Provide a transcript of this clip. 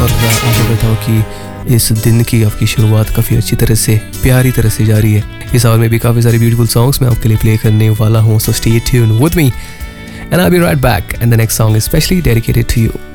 और आशा करता हूँ कि इस दिन की आपकी शुरुआत काफ़ी अच्छी तरह से, प्यारी तरह से जारी है। इस आवर में भी काफ़ी सारे ब्यूटीफुल सॉन्ग्स मैं आपके लिए प्ले करने वाला हूँ, so stay tuned with me and I will be right back and the next song is specially dedicated to you.